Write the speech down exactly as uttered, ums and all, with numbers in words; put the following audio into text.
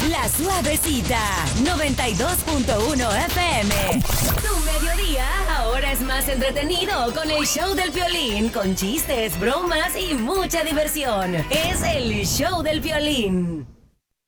La Suavecita, noventa y dos punto uno F M. Tu mediodía ahora es más entretenido con el show del Piolín, con chistes, bromas y mucha diversión. Es el show del Piolín.